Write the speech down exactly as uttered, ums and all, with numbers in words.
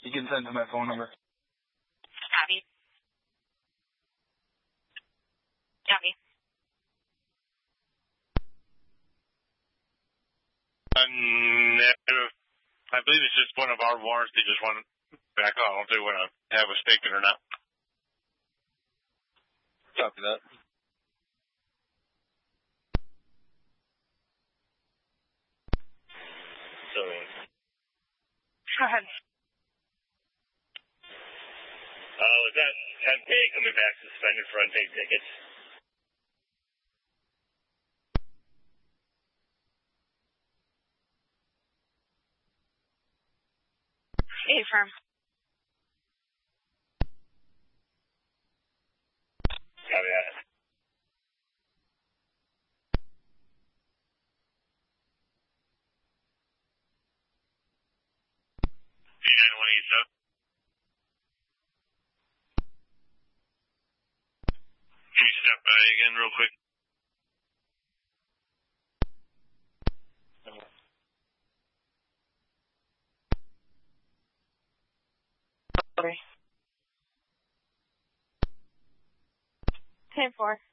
You can send to my phone number. Copy. Copy. Uh, negative. I believe it's just one of our warrants. They just want to back on. I don't know if they want to have a statement or not. Copy that. So, Go ahead. Uh, was that ten K coming back suspended for unpaid tickets? A firm. Copy that. D nine one eight seven. Can you step by again real quick? Sorry. ten four.